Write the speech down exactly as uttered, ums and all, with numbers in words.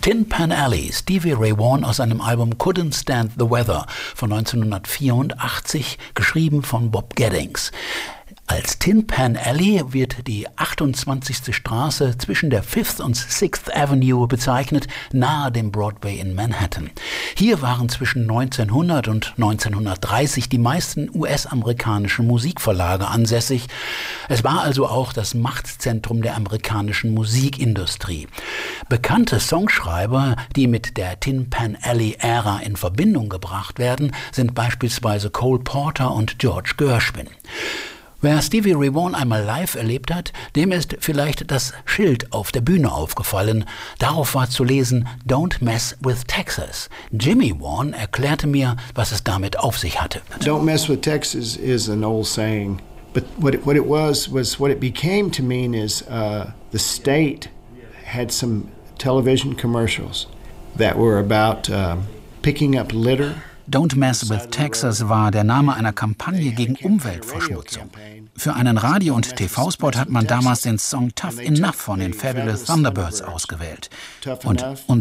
Tin Pan Alley, Stevie Ray Vaughan aus seinem Album Couldn't Stand the Weather von neunzehnhundertvierundachtzig, geschrieben von Bob Geddings. Als Tin Pan Alley wird die achtundzwanzigste Straße zwischen der Fifth und Sixth Avenue bezeichnet, nahe dem Broadway in Manhattan. Hier waren zwischen neunzehnhundert und neunzehnhundertdreißig die meisten U S-amerikanischen Musikverlage ansässig. Es war also auch das Machtzentrum der amerikanischen Musikindustrie. Bekannte Songschreiber, die mit der Tin Pan Alley-Ära in Verbindung gebracht werden, sind beispielsweise Cole Porter und George Gershwin. Wer Stevie Ray Vaughan einmal live erlebt hat, dem ist vielleicht das Schild auf der Bühne aufgefallen. Darauf war zu lesen, "Don't mess with Texas". Jimmy Vaughan erklärte mir, was es damit auf sich hatte. Don't mess with Texas is an old saying, but what it, what it was was what it became to mean is uh, the state had some television commercials that were about uh, picking up litter. Don't Mess with Texas war der Name einer Kampagne gegen Umweltverschmutzung. Für einen Radio- und T V-Spot hat man damals den Song Tough Enough von den Fabulous Thunderbirds ausgewählt. Und